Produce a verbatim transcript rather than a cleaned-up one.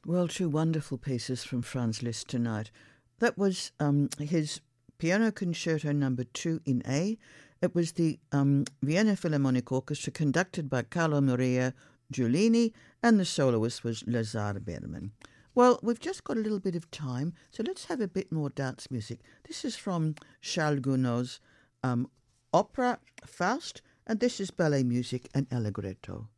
Well, two wonderful pieces from Franz Liszt tonight. That was um, his Piano Concerto Number Two in A. It was the um, Vienna Philharmonic Orchestra conducted by Carlo Maria Giulini, and the soloist was Lazar Berman. Well, we've just got a little bit of time, so let's have a bit more dance music. This is from Charles Gounod's um, opera Faust, and this is ballet music and Allegretto.